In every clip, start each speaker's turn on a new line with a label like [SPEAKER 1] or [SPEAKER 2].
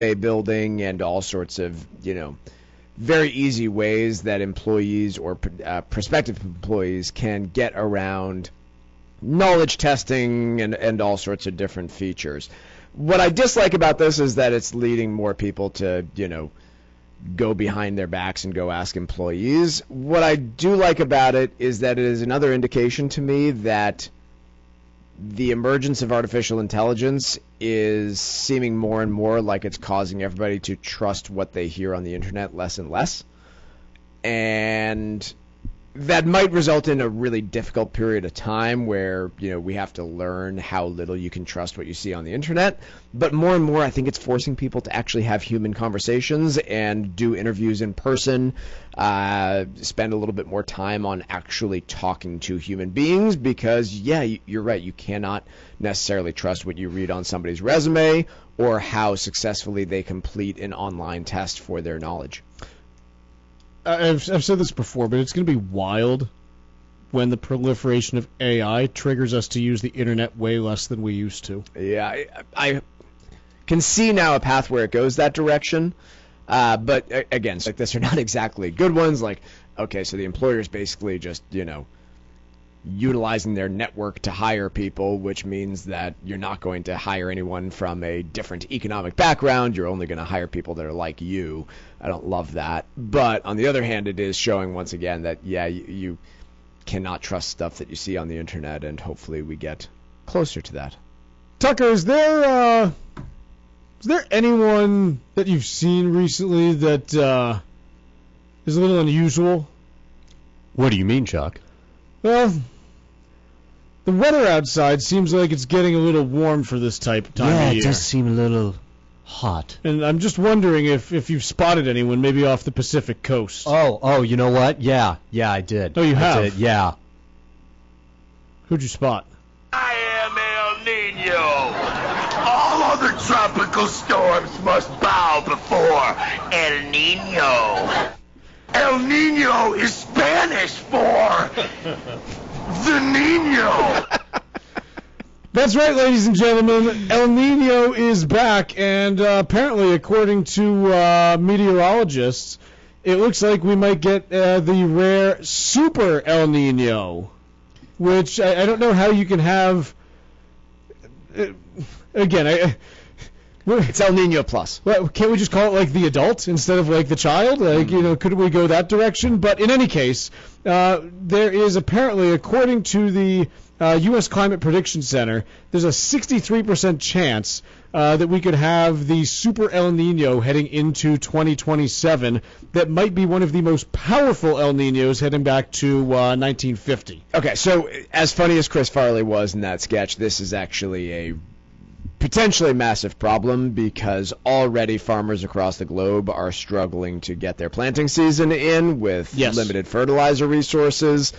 [SPEAKER 1] building and all sorts of, very easy ways that employees or prospective employees can get around knowledge testing and all sorts of different features. What I dislike about this is that it's leading more people to, go behind their backs and go ask employees. What I do like about it is that it is another indication to me that the emergence of artificial intelligence is seeming more and more like it's causing everybody to trust what they hear on the internet less and less. And that might result in a really difficult period of time where, we have to learn how little you can trust what you see on the internet. But more and more, I think it's forcing people to actually have human conversations and do interviews in person, spend a little bit more time on actually talking to human beings because, you're right, you cannot necessarily trust what you read on somebody's resume or how successfully they complete an online test for their knowledge.
[SPEAKER 2] I've said this before, but it's going to be wild when the proliferation of AI triggers us to use the internet way less than we used to.
[SPEAKER 1] Yeah, I can see now a path where it goes that direction. But again, like this are not exactly good ones. Like, okay, so the employer's basically just, utilizing their network to hire people, which means that you're not going to hire anyone from a different economic background. You're only going to hire people that are like you. I don't love that. But on the other hand, it is showing once again that, you cannot trust stuff that you see on the internet, and hopefully we get closer to that.
[SPEAKER 2] Tucker, is there anyone that you've seen recently that is a little unusual?
[SPEAKER 3] What do you mean, Chuck?
[SPEAKER 2] Well, the weather outside seems like it's getting a little warm for this time of year.
[SPEAKER 3] Yeah, it does seem a little hot.
[SPEAKER 2] And I'm just wondering if you've spotted anyone maybe off the Pacific coast.
[SPEAKER 3] Oh, you know what? Yeah, I did.
[SPEAKER 2] Oh, you have?
[SPEAKER 3] I did, yeah.
[SPEAKER 2] Who'd you spot?
[SPEAKER 4] I am El Nino. All other tropical storms must bow before El Nino. El Nino is Spanish for the Nino.
[SPEAKER 2] That's right, ladies and gentlemen. El Nino is back, and apparently, according to meteorologists, it looks like we might get the rare Super El Nino, which I don't know how you can have. Again,
[SPEAKER 1] it's El Nino Plus.
[SPEAKER 2] Well, can't we just call it like the adult instead of like the child? Like, could we go that direction? But in any case, there is apparently, according to the U.S. Climate Prediction Center, there's a 63% chance that we could have the Super El Nino heading into 2027 that might be one of the most powerful El Ninos heading back to 1950.
[SPEAKER 1] Okay, so as funny as Chris Farley was in that sketch, this is actually a potentially massive problem because already farmers across the globe are struggling to get their planting season in with limited fertilizer resources.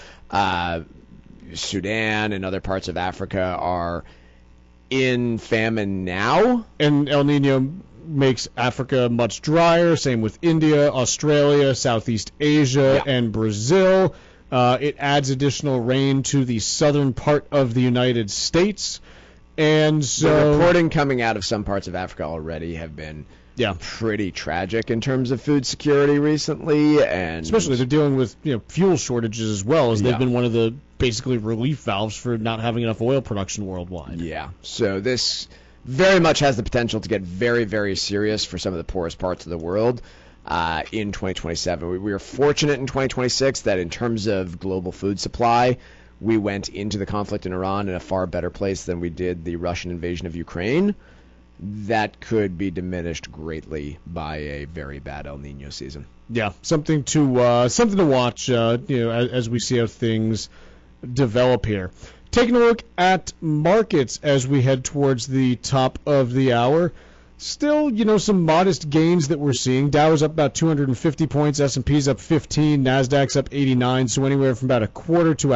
[SPEAKER 1] Sudan and other parts of Africa are in famine now.
[SPEAKER 2] And El Nino makes Africa much drier, same with India, Australia, Southeast Asia, and Brazil. It adds additional rain to the southern part of the United States. And so
[SPEAKER 1] the reporting coming out of some parts of Africa already have been pretty tragic in terms of food security recently, and
[SPEAKER 2] especially they're dealing with fuel shortages as well, as they've been one of the basically relief valves for not having enough oil production worldwide.
[SPEAKER 1] Yeah, so this very much has the potential to get very, very serious for some of the poorest parts of the world in 2027. We are fortunate in 2026 that in terms of global food supply, we went into the conflict in Iran in a far better place than we did the Russian invasion of Ukraine. That could be diminished greatly by a very bad El Nino season.
[SPEAKER 2] Yeah, something to watch. As we see how things develop here. Taking a look at markets as we head towards the top of the hour. Still, some modest gains that we're seeing. Dow is up about 250 points. S&P's up 15. Nasdaq's up 89. So anywhere from about a quarter to